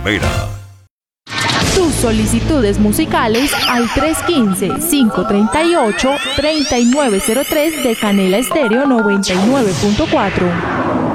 Mera. Tus solicitudes musicales al 315-538-3903 de Canela Estéreo 99.4.